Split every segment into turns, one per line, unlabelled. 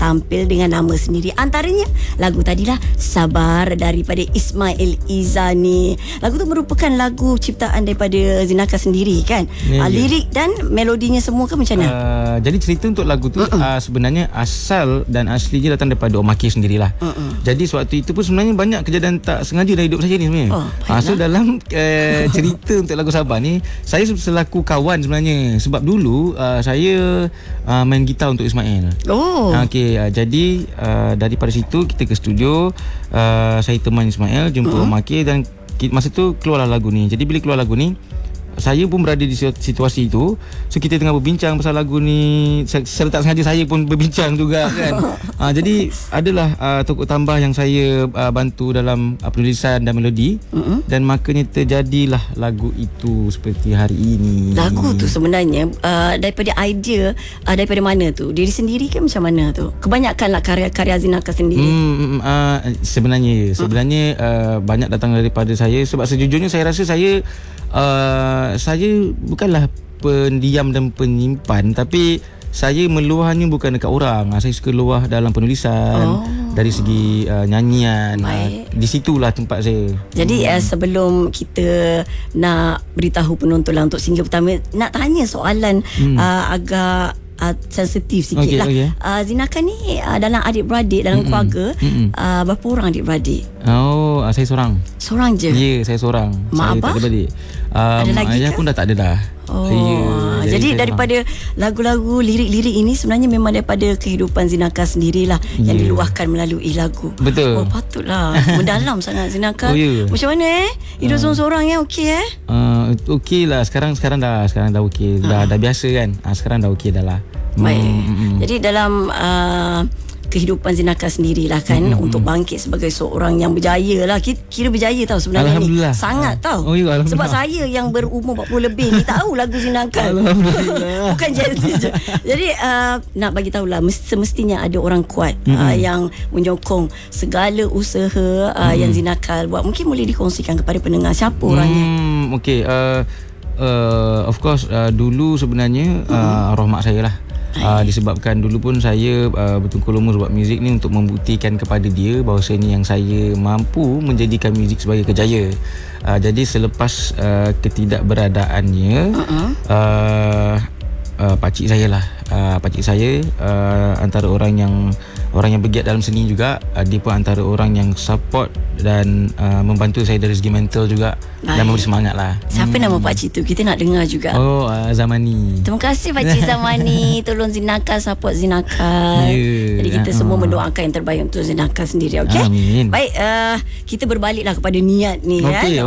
tampil dengan nama sendiri. Antaranya lagu tadilah Sabar daripada Ismail Izani. Lagu tu merupakan lagu ciptaan daripada Zinaka sendiri kan? Lirik dan melodinya semua kan macam mana?
Jadi cerita untuk lagu tu sebenarnya asal dan aslinya datang daripada Om Akir sendirilah. Jadi sewaktu itu pun sebenarnya banyak kejadian tak sengaja dalam hidup saya ni sebenarnya. So dalam cerita untuk lagu Sabar ni, saya selaku kawan sebenarnya. Sebab dulu saya main gitar untuk Ismail. Jadi daripada situ kita ke studio, saya teman Ismail jumpa Om Akir dan masa tu keluarlah lagu ni. Jadi bila keluar lagu ni, saya pun berada di situasi itu. So kita tengah berbincang pasal lagu ni. Secara tak sengaja saya pun berbincang juga kan. Jadi adalah tokoh tambah yang saya bantu dalam penulisan dan melodi. Dan makanya terjadilah lagu itu seperti hari ini.
Lagu tu sebenarnya daripada idea daripada mana tu? Diri sendiri ke macam mana tu? Kebanyakan lah karya-karya Zinaka sendiri.
Sebenarnya banyak datang daripada saya. Sebab sejujurnya saya rasa saya bukanlah pendiam dan penyimpan, tapi saya meluahnya bukan dekat orang. Saya suka luah dalam penulisan, dari segi nyanyian. Di situlah tempat saya. Jadi
sebelum kita nak beritahu penonton lah untuk single pertama, nak tanya soalan agak sensitif sikit lah. Zinaka ni dalam adik-beradik, dalam keluarga, berapa orang adik-beradik?
Saya seorang.
Seorang je?
Ya, saya seorang.
Mak
abah? Tak ada beradik.
Ada lagi
ayah
ke?
Pun dah tak ada dah.
Jadi daripada lagu-lagu, lirik-lirik ini sebenarnya memang daripada kehidupan Zinaka sendirilah yang diluahkan melalui lagu.
Betul.
Patutlah. Mendalam sangat Zinaka. Macam mana hidup seorang-seorang okey
Okey lah. Sekarang dah okey. Dah biasa kan. Sekarang dah okey dah lah.
Baik. Jadi dalam kehidupan Zinaka sendirilah kan, untuk bangkit sebagai seorang yang berjaya lah. Kira berjaya tau sebenarnya ni. Sangat tau. Sebab saya yang berumur 40 lebih ni tahu lagu Zinaka.
Alhamdulillah.
Bukan je. Jadi nak bagi tahulah, semestinya ada orang kuat yang menyokong segala usaha yang Zinaka buat. Mungkin boleh dikongsikan kepada pendengar siapa orangnya?
Okey. Of course dulu sebenarnya arwah mak saya lah. Disebabkan dulu pun saya bertungkul lumus buat muzik ni untuk membuktikan kepada dia bahawasanya yang saya mampu menjadikan muzik sebagai kerjaya. Jadi selepas ketidakberadaannya, pakcik saya lah, pakcik saya antara orang yang bergiat dalam seni juga. Dia pun antara orang yang support dan membantu saya dari segi mental juga. Dan memberi semangat lah.
Siapa nama pakcik tu? Kita nak dengar juga.
Zamani.
Terima kasih pakcik Zamani. Tolong Zinaka, support Zinaka. Jadi kita semua mendoakan yang terbaik untuk Zinaka sendiri. Okay?
Amin.
Baik, kita berbaliklah kepada niat ni.
Okey.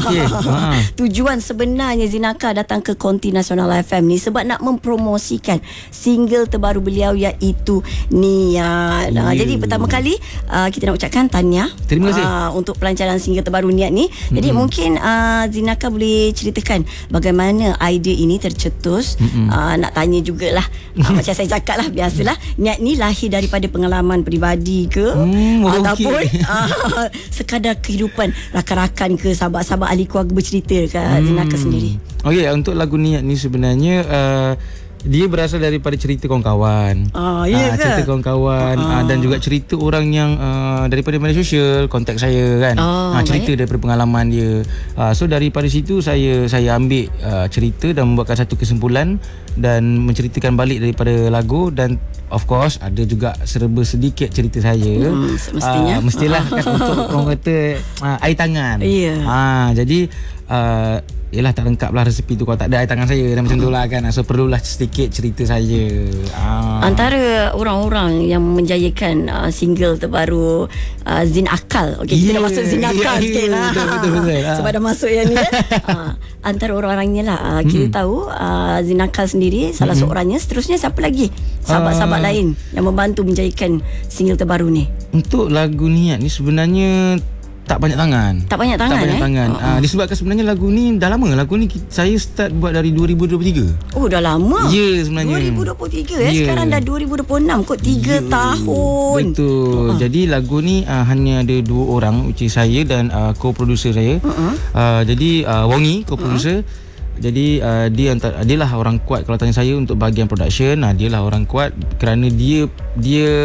Tujuan sebenarnya Zinaka datang ke Konti Nasional FM ni sebab nak mempromosikan single terbaru beliau, iaitu Niat. Jadi pertama kali kita nak ucapkan tahniah.
Terima kasih
untuk pelancaran single terbaru Niat ni. Jadi mungkin Zinaka boleh ceritakan bagaimana idea ini tercetus. Nak tanya jugalah macam saya cakap lah, biasalah, Niat ni lahir daripada pengalaman peribadi ke ataupun sekadar kehidupan rakan-rakan ke, sahabat-sahabat ahli keluarga bercerita ke Zinaka sendiri?
Okey, untuk lagu Niat ni sebenarnya dia berasal daripada cerita kawan-kawan. Cerita kawan-kawan dan juga cerita orang yang daripada media sosial kontak saya kan. Cerita daripada pengalaman dia. So daripada situ saya ambil cerita dan membuatkan satu kesimpulan dan menceritakan balik daripada lagu. Dan of course ada juga serba sedikit cerita saya. Mestilah kan, untuk orang kata air tangan. Jadi yelah, tak lengkap lah resepi tu kalau tak ada air tangan saya dan macam tu lah kan. So perlulah sedikit cerita saya.
Antara orang-orang yang menjayakan single terbaru Zin Akal. Kita nak masuk Zin Akal sikit lah.
Betul.
Sebab dah masuk yang ni. Antara orang-orangnya lah, kita tahu Zin Akal sendiri salah seorangnya. Seterusnya siapa lagi sahabat-sahabat lain yang membantu menjayakan single terbaru ni? Untuk
lagu Niat ni sebenarnya tak banyak tangan.
Tak banyak tangan.
Disebabkan sebenarnya lagu ni dah lama. Lagu ni saya start buat dari 2023.
Dah lama.
Ya, sebenarnya
2023 sekarang dah 2026 kot. 3 tahun.
Betul. Jadi lagu ni hanya ada 2 orang, which is saya dan co-producer saya. Jadi Wongi co-producer. Jadi dia lah orang kuat kalau tanya saya untuk bahagian production. Dia lah orang kuat kerana dia